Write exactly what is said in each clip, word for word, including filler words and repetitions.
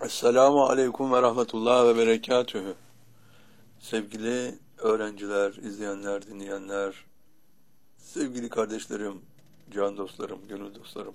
Esselamu Aleyküm ve Rahmetullah ve Berekatühü. Sevgili öğrenciler, izleyenler, dinleyenler, sevgili kardeşlerim, can dostlarım, gönül dostlarım.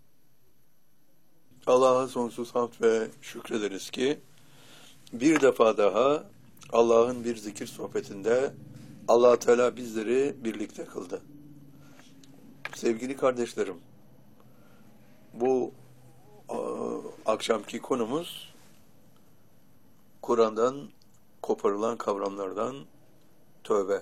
Allah'a sonsuz hamd ve şükrederiz ki bir defa daha Allah'ın bir zikir sohbetinde Allah Teala bizleri birlikte kıldı. Sevgili kardeşlerim, bu akşamki konumuz Kur'an'dan koparılan kavramlardan tövbe.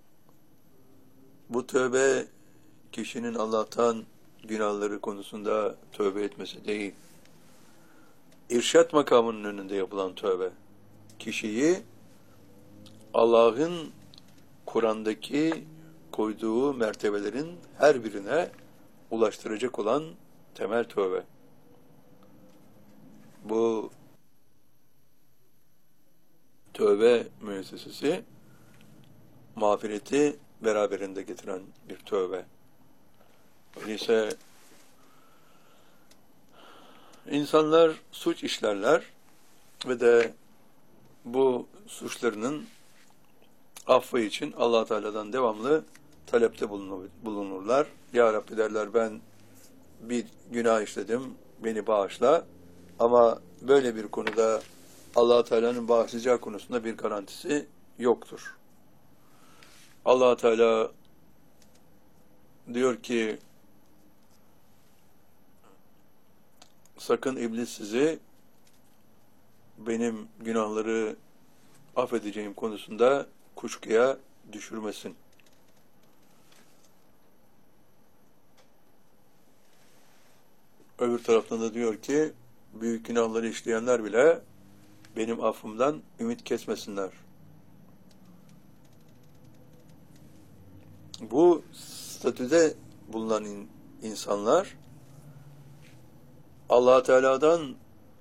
Bu tövbe kişinin Allah'tan günahları konusunda tövbe etmesi değil. İrşad makamının önünde yapılan tövbe. Kişiyi Allah'ın Kur'an'daki koyduğu mertebelerin her birine ulaştıracak olan temel tövbe. Bu tövbe müessesesi mağfireti beraberinde getiren bir tövbe. Öyleyse insanlar suç işlerler ve de bu suçlarının affı için Allah Teala'dan devamlı talepte bulunurlar. Ya Rabbi derler, ben bir günah işledim, beni bağışla. Ama böyle bir konuda Allah Teala'nın bağışlayacağı konusunda bir garantisi yoktur. Allah Teala diyor ki, sakın iblis sizi benim günahları affedeceğim konusunda kuşkuya düşürmesin. Öbür taraftan da diyor ki, büyük günahları işleyenler bile benim affımdan ümit kesmesinler. Bu statüde bulunan in, insanlar Allah Teala'dan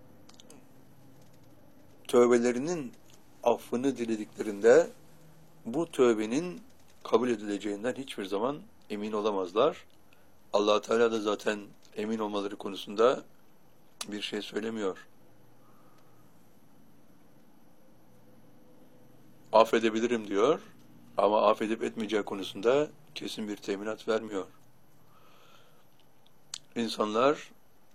tövbelerinin affını dilediklerinde bu tövbenin kabul edileceğinden hiçbir zaman emin olamazlar. Allah Teala da zaten emin olmaları konusunda bir şey söylemiyor. Affedebilirim diyor ama affedip etmeyeceği konusunda kesin bir teminat vermiyor. İnsanlar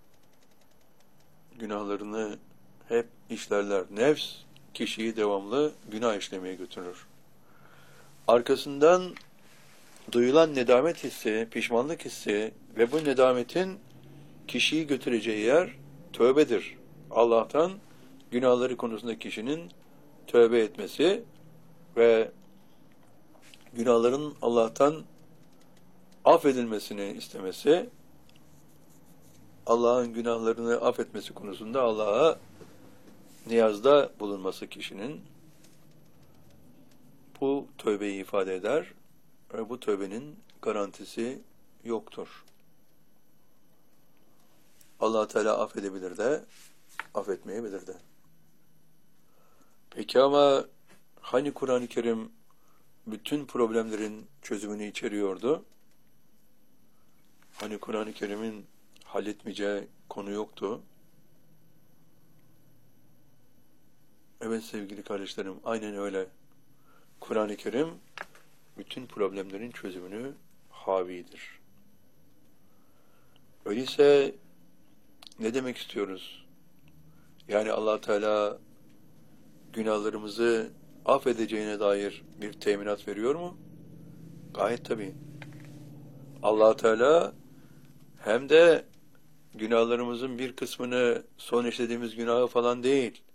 günahlarını hep işlerler. Nefs kişiyi devamlı günah işlemeye götürür. Arkasından duyulan nedamet hissi, pişmanlık hissi ve bu nedametin kişiyi götüreceği yer tövbedir. Allah'tan günahları konusunda kişinin tövbe etmesi ve günahların Allah'tan affedilmesini istemesi, Allah'ın günahlarını affetmesi konusunda Allah'a niyazda bulunması kişinin, bu tövbeyi ifade eder ve bu tövbenin garantisi yoktur. Allah Teala affedebilir de, affetmeyebilir de. Peki ama hani Kur'an-ı Kerim bütün problemlerin çözümünü içeriyordu? Hani Kur'an-ı Kerim'in halletmeyeceği konu yoktu? Evet sevgili kardeşlerim, aynen öyle. Kur'an-ı Kerim bütün problemlerin çözümünü havidir. Öyleyse ne demek istiyoruz? Yani Allah Teala günahlarımızı affedeceğine dair bir teminat veriyor mu? Gayet tabii. Allah Teala hem de günahlarımızın bir kısmını, son işlediğimiz günahı falan değil,